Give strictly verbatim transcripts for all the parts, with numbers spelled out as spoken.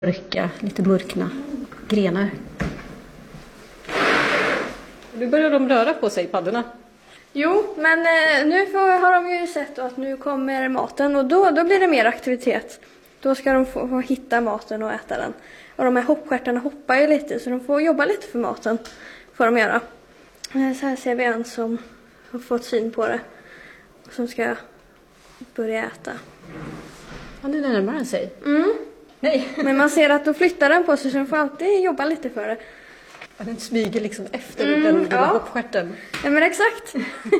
mörka, lite mörkna grenar. Nu börjar de röra på sig, paddorna. Jo, men eh, nu får, har de ju sett att nu kommer maten och då, då blir det mer aktivitet. Då ska de få, få hitta maten och äta den. Och de här hoppstjärtarna hoppar ju lite så de får jobba lite för maten. Får de göra. Eh, så här ser vi en som har fått syn på det. Som ska börja äta. Han är närmare sig. Mm. Nej. Men man ser att då flyttar den på sig så de får alltid jobba lite för det. Ja, den smyger liksom efter Mm, den, den ja. hoppstjärten. Ja, men exakt.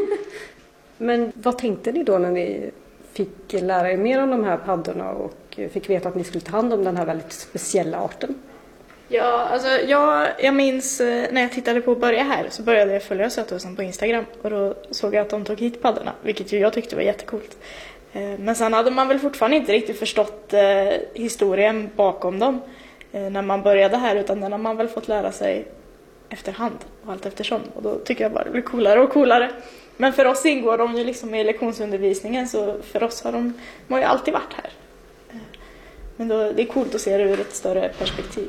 Men vad tänkte ni då när ni fick lära er mer om de här paddorna och fick veta att ni skulle ta hand om den här väldigt speciella arten? Ja, alltså jag, jag minns när jag tittade på att börja här så började jag följa Söthusen på Instagram och då såg jag att de tog hit paddorna, vilket ju jag tyckte var jättekult. Men sen hade man väl fortfarande inte riktigt förstått eh, historien bakom dem eh, när man började här, utan den har man väl fått lära sig efterhand och allt eftersom. Och då tycker jag bara det blir coolare och coolare. Men för oss ingår de ju liksom i lektionsundervisningen, så för oss har de, de har ju alltid varit här. Eh, men då, det är coolt att se det ur ett större perspektiv.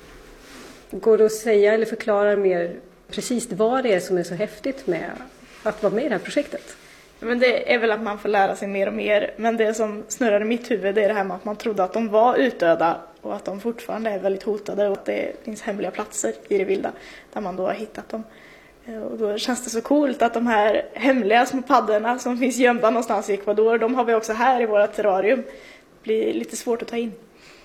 Går det att säga eller förklara mer precis vad det är som är så häftigt med att vara med i det här projektet? Men det är väl att man får lära sig mer och mer. Men det som snurrar i mitt huvud är det här med att man trodde att de var utdöda och att de fortfarande är väldigt hotade och att det finns hemliga platser i det vilda där man då har hittat dem. Och då känns det så coolt att de här hemliga små paddorna som finns gömda någonstans i Ecuador, de har vi också här i vårt terrarium. Det blir lite svårt att ta in.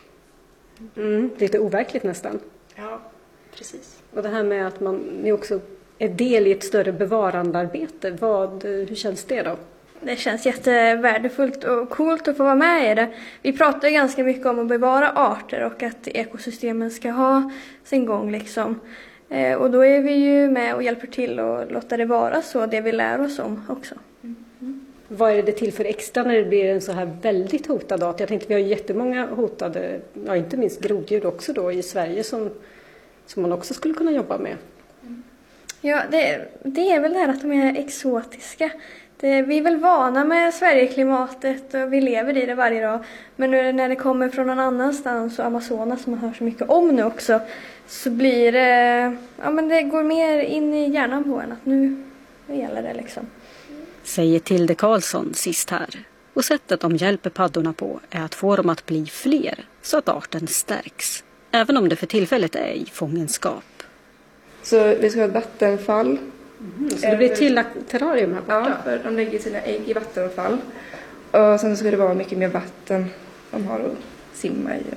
Mm, lite overkligt nästan. Ja, precis. Och det här med att man, ni också är del i ett större bevarandearbete. Vad, hur känns det då? Det känns jättevärdefullt och coolt att få vara med i det. Vi pratar ganska mycket om att bevara arter och att ekosystemen ska ha sin gång liksom. Eh, och då är vi ju med och hjälper till och låta det vara så, det vi lär oss om också. Mm. Vad är det till för extra när det blir en så här väldigt hotad art? Jag tänkte vi har jättemånga hotade, ja inte minst groddjur också då i Sverige som, som man också skulle kunna jobba med. Ja, det, det är väl det här att de är exotiska. Det, vi är väl vana med Sverigeklimatet och vi lever i det varje dag. Men nu när det kommer från någon annanstans och Amazonas som man hör så mycket om nu också, så blir det, ja men det går mer in i hjärnan på en att nu, nu gäller det liksom. Säger Tilde Karlsson sist här. Och sättet de hjälper paddorna på är att få dem att bli fler så att arten stärks. Även om det för tillfället är i fångenskap. Så vi ska ha ett vattenfall. Mm, så det blir ett tillagt terrarium här borta? Ja, för de lägger sina ägg i vattenfall. Och sen ska det vara mycket mer vatten de har att simma i.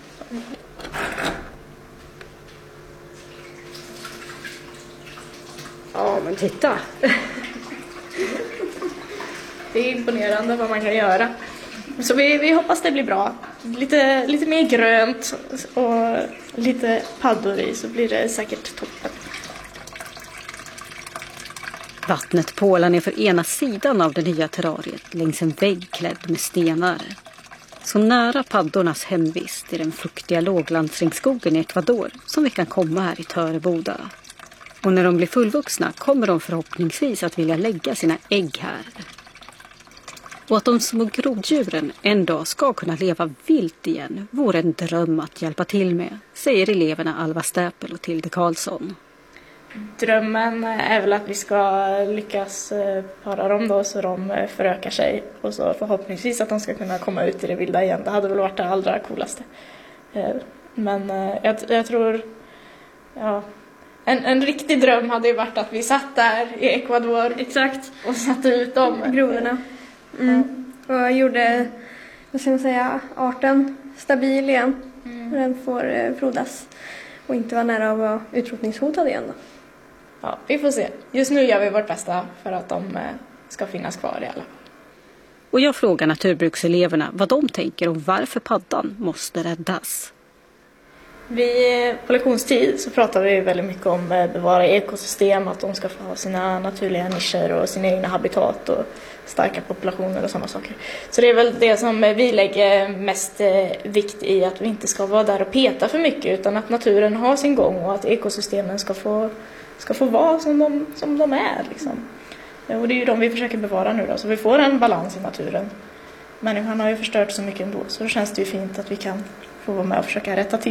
Ja, men titta. Det är imponerande vad man kan göra. Så vi, vi hoppas det blir bra. Lite, lite mer grönt och lite paddor i så blir det säkert toppen. Vattnet pålar ner för ena sidan av det nya terrariet längs en vägg klädd med stenar. Så nära paddornas hemvist i den fuktiga låglandsringsskogen i Ecuador som vi kan komma här i Töreboda. Och när de blir fullvuxna kommer de förhoppningsvis att vilja lägga sina ägg här. Och att de små groddjuren en dag ska kunna leva vilt igen vore en dröm att hjälpa till med, säger eleverna Alva Stäpel och Tilde Karlsson. Drömmen är väl att vi ska lyckas para dem då så de förökar sig och så förhoppningsvis att de ska kunna komma ut i det vilda igen. Det hade väl varit det allra coolaste. Men jag, jag tror, ja, en, en riktig dröm hade ju varit att vi satt där i Ecuador. Exakt. Och satte ut dem. Grodorna. Mm. Och gjorde, vad ska man säga, arten stabil igen. Mm. Den får eh, frodas. Och inte vara nära att vara utrotningshotad igen då. Ja, vi får se. Just nu gör vi vårt bästa för att de eh, ska finnas kvar i alla fall. Och jag frågar naturbrukseleverna vad de tänker om varför paddan måste räddas. Vi, på lektionstid så pratar vi väldigt mycket om bevara ekosystem, att de ska få ha sina naturliga nischer och sina egna habitat och starka populationer och sådana saker. Så det är väl det som vi lägger mest vikt i, att vi inte ska vara där och peta för mycket utan att naturen har sin gång och att ekosystemen ska få, ska få vara som de, som de är. Liksom. Och det är ju de vi försöker bevara nu då, så vi får en balans i naturen. Människan har ju förstört så mycket ändå, så då känns det ju fint att vi kan få vara med och försöka rätta till